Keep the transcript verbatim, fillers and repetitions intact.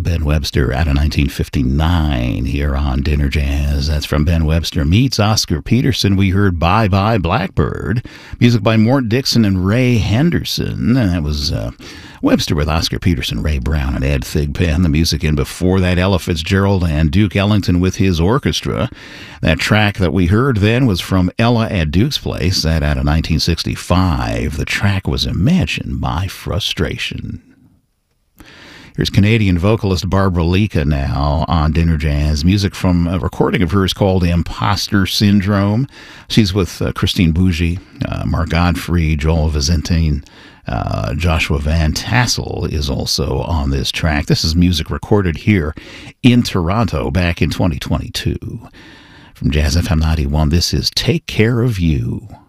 Ben Webster out of nineteen fifty-nine here on Dinner Jazz. That's from Ben Webster meets Oscar Peterson. We heard Bye Bye Blackbird, music by Mort Dixon and Ray Henderson, and that was uh, Webster with Oscar Peterson, Ray Brown, and Ed Thigpen. The music in before that, Ella Fitzgerald and Duke Ellington with his orchestra. That track that we heard then was from Ella at Duke's Place, that out of nineteen sixty-five. The track was Imagine My Frustration. Here's Canadian vocalist Barbara Lika now on Dinner Jazz. Music from a recording of hers called Imposter Syndrome. She's with uh, Christine Bougie, uh, Mark Godfrey, Joel Vizintin, uh, Joshua Van Tassel is also on this track. This is music recorded here in Toronto back in twenty twenty-two. From Jazz F M ninety-one, this is Take Care of You.